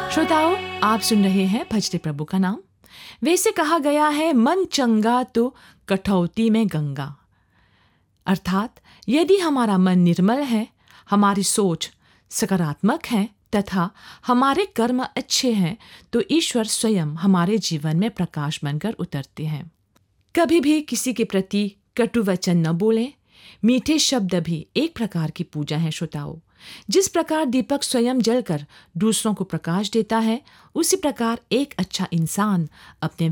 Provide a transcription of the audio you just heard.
श्रोताओ, आप सुन रहे हैं भजते प्रभु का नाम। वैसे कहा गया है, मन चंगा तो कठौती में गंगा। अर्थात यदि हमारा मन निर्मल है, हमारी सोच सकारात्मक है तथा हमारे कर्म अच्छे हैं, तो ईश्वर स्वयं हमारे जीवन में प्रकाश बनकर उतरते हैं। कभी भी किसी के प्रति कटु वचन न बोलें। मीठे शब्द भी एक प्रकार की पूजा है। श्रोताओ, जिस प्रकार दीपक स्वयं जलकर दूसरों को प्रकाश देता है, उसी प्रकार एक अच्छा इंसान अपने